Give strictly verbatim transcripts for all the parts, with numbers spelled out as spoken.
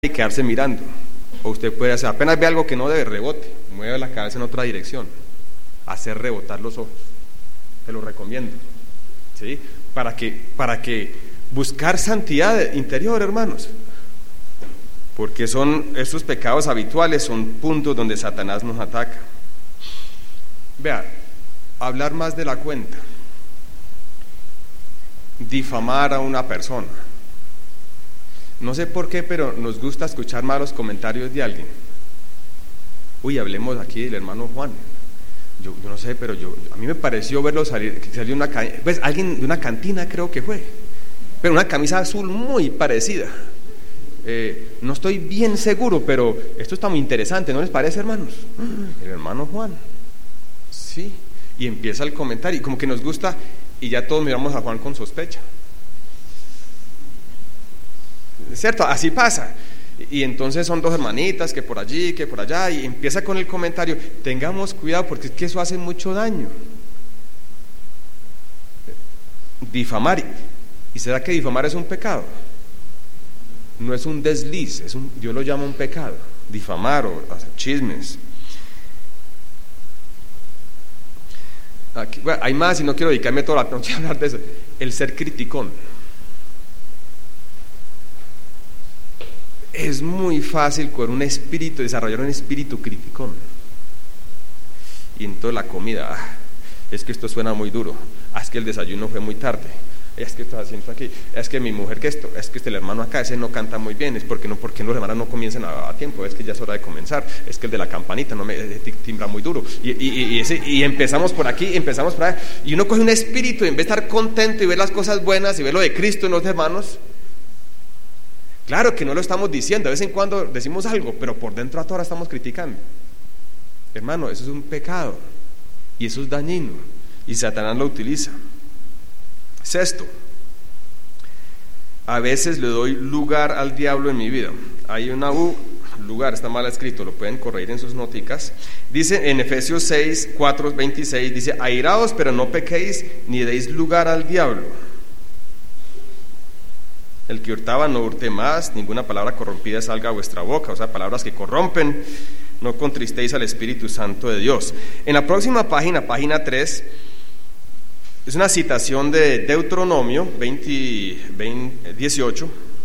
y quedarse mirando. O usted puede hacer, apenas ve algo que no debe, rebote, mueve la cabeza en otra dirección, hacer rebotar los ojos. Te lo recomiendo, ¿sí? Para que, para que buscar santidad interior, hermanos, porque son estos pecados habituales, son puntos donde Satanás nos ataca. Vea, hablar más de la cuenta, difamar a una persona. No sé por qué, pero nos gusta escuchar malos comentarios de alguien. Uy, hablemos aquí del hermano Juan. Yo, yo no sé, pero yo a mí me pareció verlo salir, salió una, pues alguien de una cantina creo que fue, pero una camisa azul muy parecida. Eh, no estoy bien seguro, pero esto está muy interesante, ¿no les parece, hermanos? El hermano Juan, sí. Y empieza el comentario, y como que nos gusta, y ya todos miramos a Juan con sospecha. ¿Cierto? Así pasa. Y entonces son dos hermanitas que por allí, que por allá, y empieza con el comentario. Tengamos cuidado porque es que eso hace mucho daño. Difamar. ¿Y será que difamar es un pecado? No es un desliz, es un, Dios lo llama un pecado. Difamar o hacer chismes. Aquí, bueno, hay más y no quiero dedicarme toda la noche a hablar de eso. El ser criticón. Es muy fácil con un espíritu, desarrollar un espíritu criticón. Y entonces la comida, ah, es que esto suena muy duro, ah, es que el desayuno fue muy tarde, es que esto haciendo aquí, es que mi mujer que esto, es que este el hermano acá, ese no canta muy bien, es porque no, porque los hermanos no comienzan a, a tiempo, es que ya es hora de comenzar, es que el de la campanita no me timbra muy duro, y, y, y, ese, y empezamos por aquí, empezamos por allá, y uno coge un espíritu, y en vez de estar contento y ver las cosas buenas y ver lo de Cristo en los hermanos. Claro que no lo estamos diciendo, de vez en cuando decimos algo, pero por dentro a toda hora estamos criticando. Hermano, eso es un pecado y eso es dañino y Satanás lo utiliza. Sexto, a veces le doy lugar al diablo en mi vida. Hay una U, lugar, está mal escrito, lo pueden corregir en sus noticas. Dice en Efesios seis, cuatro, veintiséis, dice: airaos, pero no pequéis, ni deis lugar al diablo. El que hurtaba no hurte más, ninguna palabra corrompida salga a vuestra boca, o sea, palabras que corrompen, no contristéis al Espíritu Santo de Dios. En la próxima página, página tres, es una citación de Deuteronomio veinte, veinte, dieciocho.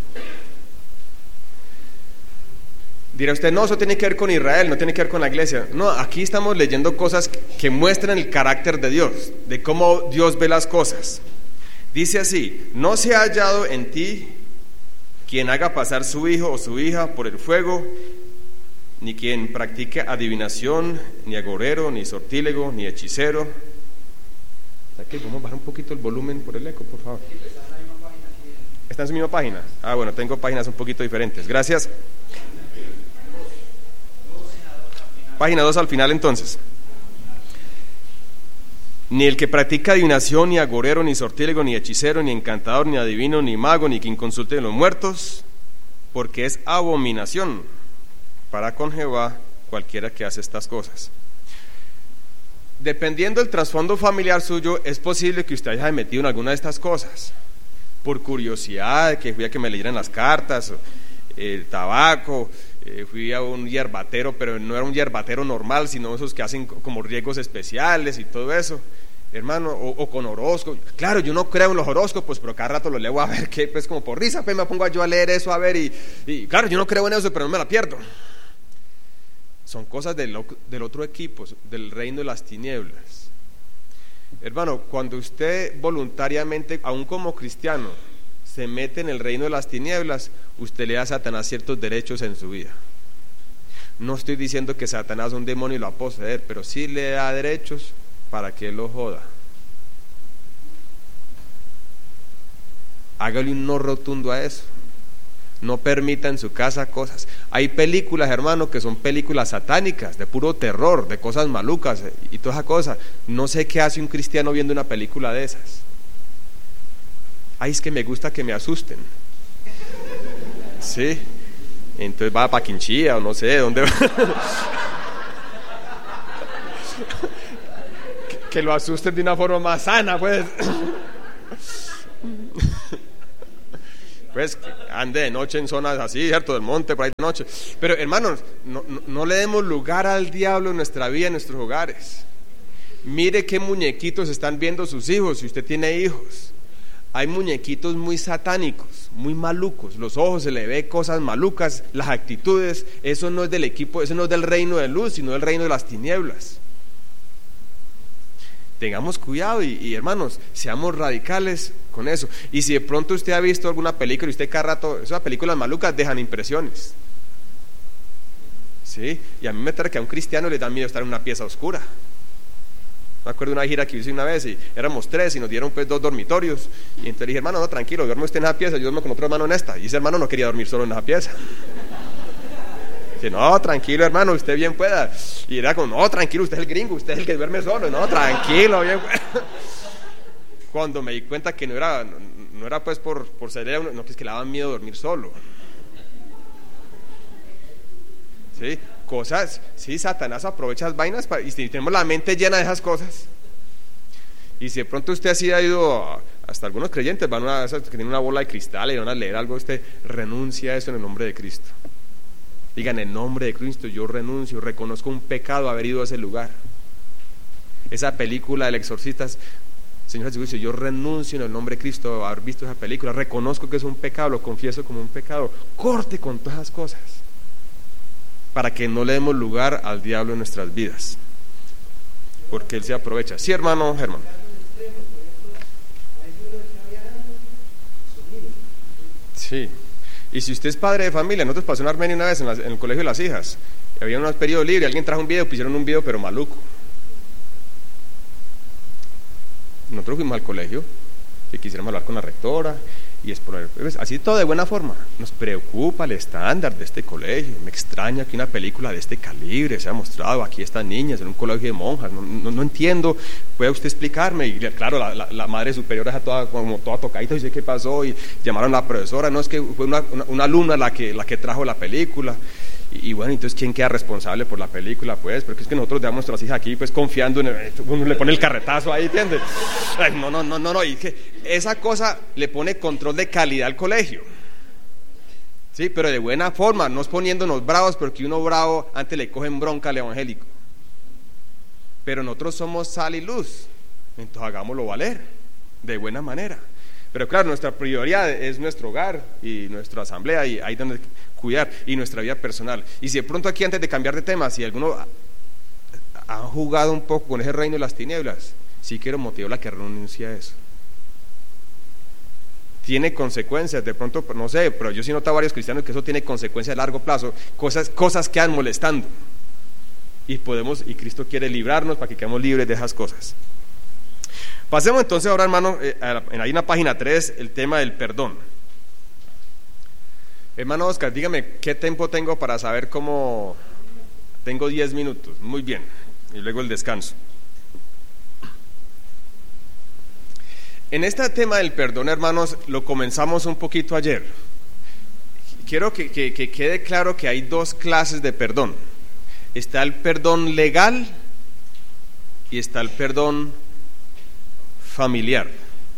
Dirá usted, no, eso tiene que ver con Israel, no tiene que ver con la iglesia. No, aquí estamos leyendo cosas que muestran el carácter de Dios, de cómo Dios ve las cosas. Dice así: no se ha hallado en ti quien haga pasar su hijo o su hija por el fuego, ni quien practique adivinación, ni agorero, ni sortílego, ni hechicero. ¿Qué? Vamos a bajar un poquito el volumen por el eco, por favor. ¿Está en su misma página? Ah, bueno, tengo páginas un poquito diferentes. Gracias. Página dos al final, entonces. Ni el que practica adivinación, ni agorero, ni sortílego, ni hechicero, ni encantador, ni adivino, ni mago, ni quien consulte de los muertos, porque es abominación para con Jehová cualquiera que hace estas cosas. Dependiendo del trasfondo familiar suyo, es posible que usted haya metido en alguna de estas cosas, por curiosidad, que fui a que me leyeran las cartas, el tabaco, eh, fui a un yerbatero, pero no era un yerbatero normal, sino esos que hacen como riegos especiales y todo eso, hermano, o, o con horóscopos. Claro, yo no creo en los horóscopos, pero cada rato lo leo a ver qué, pues como por risa, pues me pongo yo a leer eso, a ver, y, y claro, yo no creo en eso, pero no me la pierdo. Son cosas del, del otro equipo, del reino de las tinieblas. Hermano, cuando usted voluntariamente, aún como cristiano, se mete en el reino de las tinieblas, usted le da a Satanás ciertos derechos en su vida. No estoy diciendo que Satanás es un demonio y lo va a poseer, pero sí le da derechos para que él lo joda. Hágale un no rotundo a eso. No permita en su casa cosas. Hay películas, hermano, que son películas satánicas, de puro terror, de cosas malucas y toda esa cosa. No sé qué hace un cristiano viendo una película de esas. Ay, es que me gusta que me asusten. Sí, entonces va a Paquinchía o no sé dónde va. que, que lo asusten de una forma más sana, pues. pues ande de noche en zonas así, ¿cierto? Del monte, por ahí de noche. Pero hermanos, no, no, no le demos lugar al diablo en nuestra vida, en nuestros hogares. Mire qué muñequitos están viendo sus hijos, si usted tiene hijos. Hay muñequitos muy satánicos, muy malucos, los ojos se le ve cosas malucas, las actitudes, eso no es del equipo, eso no es del reino de luz, sino del reino de las tinieblas. Tengamos cuidado y, y hermanos, seamos radicales con eso. Y si de pronto usted ha visto alguna película y usted cada rato, esas películas malucas dejan impresiones, ¿sí? Y a mí me trae que a un cristiano le da miedo estar en una pieza oscura. Me acuerdo de una gira que hice una vez y éramos tres y nos dieron pues dos dormitorios y entonces dije, hermano, no, tranquilo, duerme usted en esa pieza, yo duermo con otro hermano en esta, y ese hermano no quería dormir solo en esa pieza. Dice, no, tranquilo hermano, usted bien pueda. Y era como, no, tranquilo, usted es el gringo, usted es el que duerme solo. No, tranquilo, bien pueda. Cuando me di cuenta que no era, no, no era pues por, por ser, no, que es que le daban miedo dormir solo. ¿Sí? Cosas, sí, Satanás aprovecha las vainas para, y si tenemos la mente llena de esas cosas. Y si de pronto usted así ha ido a, hasta algunos creyentes van a esas que tienen una bola de cristal y van a leer algo, usted renuncia a eso en el nombre de Cristo. Digan, en nombre de Cristo yo renuncio, reconozco un pecado haber ido a ese lugar. Esa película del exorcista, Señor Jesucristo, yo renuncio en el nombre de Cristo a haber visto esa película, reconozco que es un pecado, lo confieso como un pecado. Corte con todas esas cosas para que no le demos lugar al diablo en nuestras vidas, porque él se aprovecha. Sí, hermano Germán. Sí. Y si usted es padre de familia, nosotros pasó en Armenia una vez en, la, en el colegio de las hijas, había unos periodos libres, alguien trajo un video, pusieron un video pero maluco. Nosotros fuimos al colegio y quisiéramos hablar con la rectora y exponer, pues, así todo de buena forma. Nos preocupa el estándar de este colegio, me extraña que una película de este calibre se haya mostrado aquí estas niñas en un colegio de monjas, no, no, no entiendo, ¿puede usted explicarme? Y claro, la, la, la madre superiora está toda, como toda tocadita, y dice, ¿qué pasó? Y llamaron a la profesora, no, es que fue una, una, una alumna la que, la que trajo la película. Y, y bueno, entonces ¿quién queda responsable por la película? Pues, porque es que nosotros dejamos nuestras hijas aquí pues confiando en el, uno le pone el carretazo ahí, ¿entiendes? Ay, no, no, no, no, no, y que esa cosa le pone control de calidad al colegio, sí, pero de buena forma, no es poniéndonos bravos, porque uno bravo antes le cogen bronca al evangélico. Pero nosotros somos sal y luz, entonces hagámoslo valer de buena manera. Pero claro, nuestra prioridad es nuestro hogar y nuestra asamblea, y ahí donde cuidar, y nuestra vida personal. Y si de pronto aquí, antes de cambiar de tema, si alguno ha jugado un poco con ese reino de las tinieblas, sí quiero motivarla a que renuncie a eso. Tiene consecuencias, de pronto, no sé, pero yo sí noto a varios cristianos que eso tiene consecuencias a largo plazo, cosas, cosas quedan molestando. Y podemos, y Cristo quiere librarnos para que quedemos libres de esas cosas. Pasemos entonces ahora, hermano, eh, en ahí en la página tres, el tema del perdón. Hermano Oscar, dígame, ¿qué tiempo tengo para saber cómo? Tengo diez minutos, muy bien, y luego el descanso. En este tema del perdón, hermanos, lo comenzamos un poquito ayer. Quiero que, que, que quede claro que hay dos clases de perdón. Está el perdón legal y está el perdón familiar.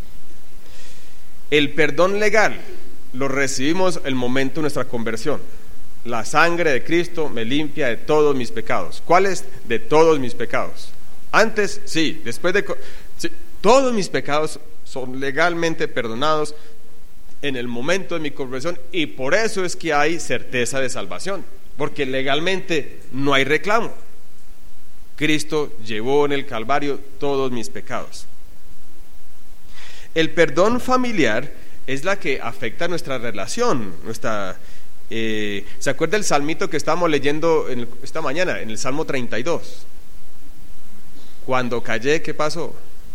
El perdón legal lo recibimos el momento de nuestra conversión. La sangre de Cristo me limpia de todos mis pecados. ¿Cuáles? De todos mis pecados. Antes, sí, después de... Sí, todos mis pecados son legalmente perdonados en el momento de mi conversión, y por eso es que hay certeza de salvación, porque legalmente no hay reclamo. Cristo llevó en el Calvario todos mis pecados. El perdón familiar es la que afecta nuestra relación, nuestra... Eh, ¿se acuerda el salmito que estábamos leyendo en el, esta mañana, en el Salmo treinta y dos? Cuando callé, ¿qué pasó?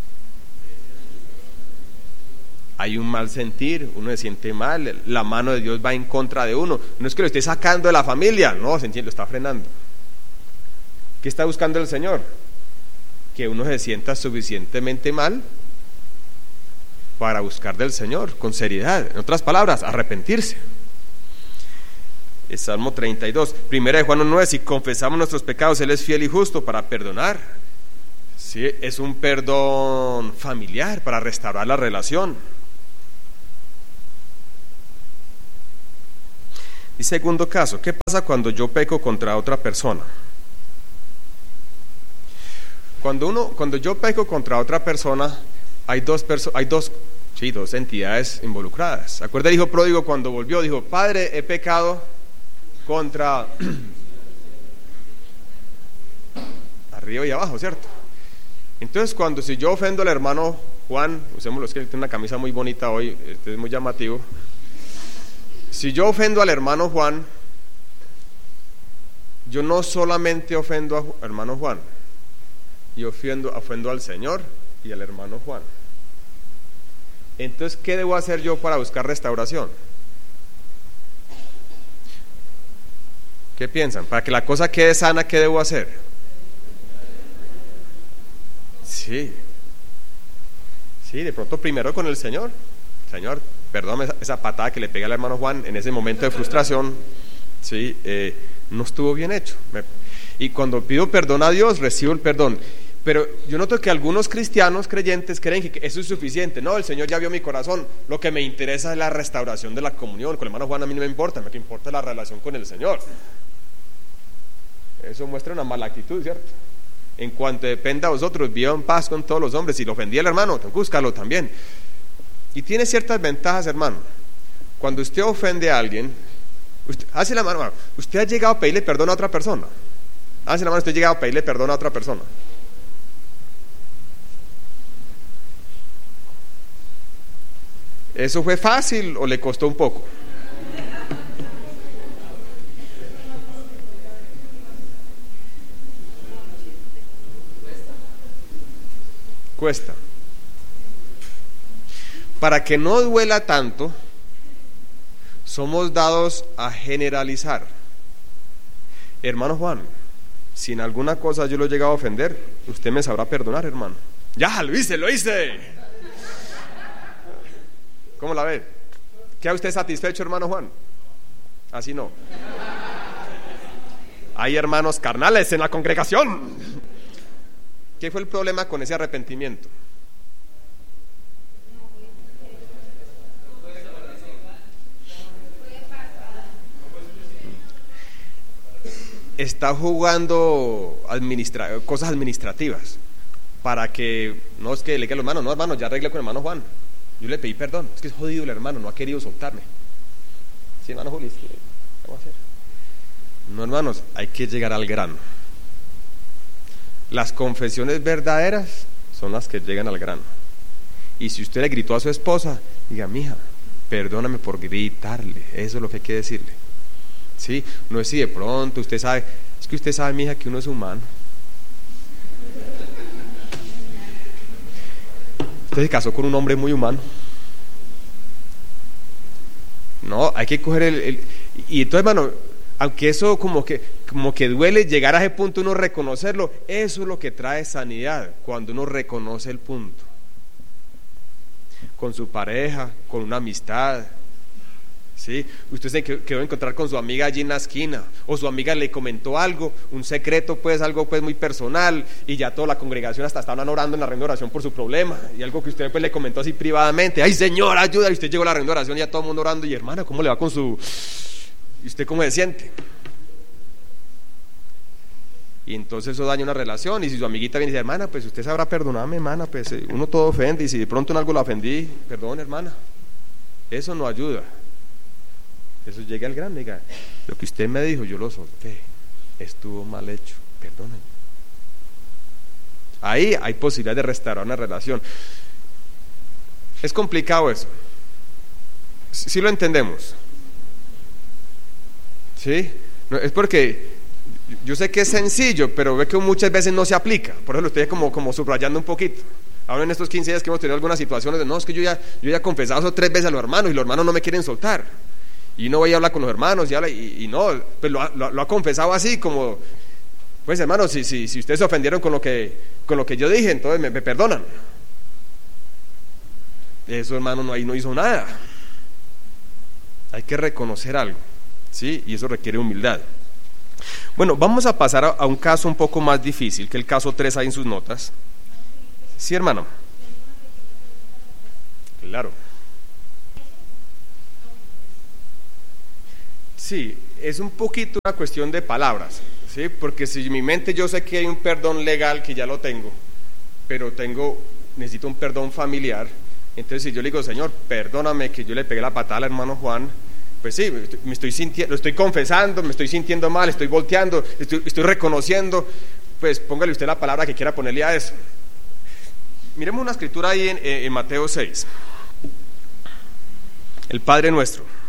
Hay un mal sentir, uno se siente mal, la mano de Dios va en contra de uno. No es que lo esté sacando de la familia, no, se entiende, lo está frenando. ¿Qué está buscando el Señor? Que uno se sienta suficientemente mal para buscar del Señor con seriedad. En otras palabras, arrepentirse. El Salmo treinta y dos, Primera de Juan uno nueve, si confesamos nuestros pecados, Él es fiel y justo para perdonar. Sí, es un perdón familiar para restaurar la relación. Y segundo caso, ¿qué pasa cuando yo peco contra otra persona? Cuando uno, cuando yo peco contra otra persona, hay dos perso- hay dos, sí, dos entidades involucradas. ¿Acuerda el hijo pródigo cuando volvió? Dijo, Padre, he pecado contra arriba y abajo, ¿cierto? Entonces, cuando si yo ofendo al hermano Juan, usémoslo, es que él tiene una camisa muy bonita hoy, este es muy llamativo. Si yo ofendo al hermano Juan, yo no solamente ofendo al hermano Juan, yo ofendo, ofendo al Señor y al hermano Juan. Entonces, ¿qué debo hacer yo para buscar restauración? ¿Qué piensan? Para que la cosa quede sana, ¿qué debo hacer? Sí, sí, de pronto primero con el Señor. Señor, perdóname esa, esa patada que le pegué al hermano Juan en ese momento de frustración, sí, eh, no estuvo bien hecho. Me, y cuando pido perdón a Dios, recibo el perdón. Pero yo noto que algunos cristianos creyentes creen que eso es suficiente. No, el Señor ya vio mi corazón. Lo que me interesa es la restauración de la comunión. Con el hermano Juan a mí no me importa, lo que importa es la relación con el Señor. Eso muestra una mala actitud, ¿cierto? En cuanto dependa de vosotros, viva en paz con todos los hombres. Si lo ofendí al hermano, búscalo también. Y tiene ciertas ventajas, hermano. Cuando usted ofende a alguien, usted, hace la mano, usted ha llegado a pedirle perdón a otra persona. Hace la mano, usted ha llegado a pedirle perdón a otra persona. ¿Eso fue fácil o le costó un poco? Cuesta. Para que no duela tanto, somos dados a generalizar. Hermano Juan, si en alguna cosa yo lo he llegado a ofender, usted me sabrá perdonar, hermano. Ya, lo hice, lo hice. ¿Cómo la ve? ¿Queda usted satisfecho, hermano Juan? Así no. Hay hermanos carnales en la congregación. ¿Qué fue el problema con ese arrepentimiento? Está jugando administra- cosas administrativas para que, no es que le diga a los hermanos, no hermano, ya arregle con el hermano Juan. Yo le pedí perdón, es que es jodido el hermano, no ha querido soltarme. Sí, hermano Juli, ¿qué vamos a hacer? No, hermanos, hay que llegar al grano. Las confesiones verdaderas son las que llegan al grano. Y si usted le gritó a su esposa, diga, mija, perdóname por gritarle, eso es lo que hay que decirle. Sí, no es si de pronto usted sabe, es que usted sabe, mija, que uno es humano. Usted se casó con un hombre muy humano. No, hay que coger el, el y entonces, hermano, aunque eso como que como que duele llegar a ese punto, uno reconocerlo, eso es lo que trae sanidad, cuando uno reconoce el punto. Con su pareja, con una amistad. ¿Sí? Usted se quedó a encontrar con su amiga allí en la esquina, o su amiga le comentó algo, un secreto, pues algo pues muy personal, y ya toda la congregación hasta estaban orando en la reunión de oración por su problema, y algo que usted pues le comentó así privadamente, ay Señor, ayuda, y usted llegó a la reunión de oración y ya todo el mundo orando, y hermana, ¿cómo le va con su... y usted cómo se siente? Y entonces eso daña una relación, y si su amiguita viene y dice, hermana, pues usted sabrá perdonarme, hermana, pues uno todo ofende, y si de pronto en algo la ofendí, perdón, hermana, eso no ayuda. Eso llega al grano, diga, lo que usted me dijo, yo lo solté, estuvo mal hecho, perdónenme. Ahí hay posibilidad de restaurar una relación. Es complicado eso. ¿Sí lo entendemos? ¿Sí? No, es porque yo sé que es sencillo, pero ve que muchas veces no se aplica. Por eso lo estoy como, como subrayando un poquito. Ahora en estos quince días que hemos tenido algunas situaciones de, no, es que yo ya, yo ya he confesado eso tres veces a los hermanos y los hermanos no me quieren soltar. Y no voy a hablar con los hermanos y, habla, y, y no, pues lo, lo, lo ha confesado así como, pues hermanos, si, si, si ustedes se ofendieron con lo que, con lo que yo dije, entonces me, me perdonan. Eso, hermano, no, ahí no hizo nada. Hay que reconocer algo, ¿sí? Y eso requiere humildad. Bueno, vamos a pasar a, a un caso un poco más difícil, que el caso tres hay en sus notas. ¿Sí, hermano? Claro. Sí, es un poquito una cuestión de palabras, ¿sí? Porque si en mi mente yo sé que hay un perdón legal que ya lo tengo, pero tengo, necesito un perdón familiar, entonces si yo le digo, Señor, perdóname que yo le pegué la patada al hermano Juan, pues sí, me estoy sintiendo, lo estoy confesando, me estoy sintiendo mal, estoy volteando, estoy, estoy reconociendo, pues póngale usted la palabra que quiera ponerle a eso. Miremos una escritura ahí en, en Mateo seis. El Padre Nuestro.